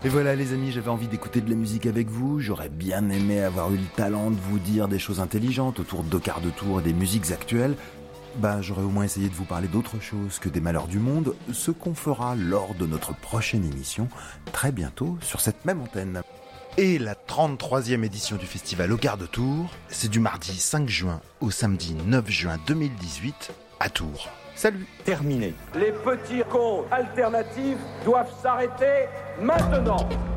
Et voilà les amis, j'avais envie d'écouter de la musique avec vous. J'aurais bien aimé avoir eu le talent de vous dire des choses intelligentes autour de quarts de tour et des musiques actuelles. J'aurais au moins essayé de vous parler d'autre chose que des malheurs du monde, ce qu'on fera lors de notre prochaine émission, très bientôt sur cette même antenne. Et la 33e édition du festival au quart de tour, c'est du mardi 5 juin au samedi 9 juin 2018 à Tours. Salut. Terminé. Les petits cons alternatifs doivent s'arrêter maintenant.